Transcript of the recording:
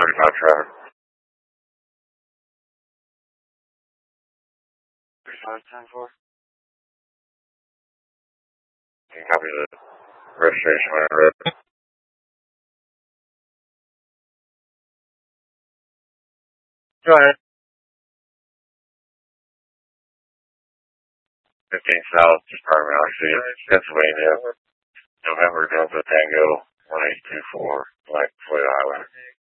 35 traffic. 3510-4. You can copy the registration whenever. Go ahead. 15 South, Department Oxy, Pennsylvania, November Delta Tango 1824, Black Floyd Highway.